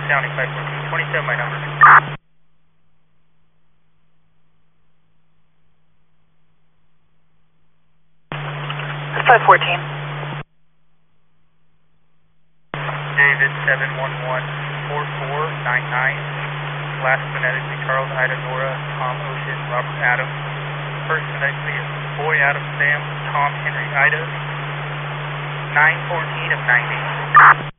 County 514, 27 my number. 514. David 711-4499. Last phonetically Charles Ida Nora Tom Ocean Robert Adam. First phonetically is Boy Adam Sam Tom Henry Ida. 914 of 90.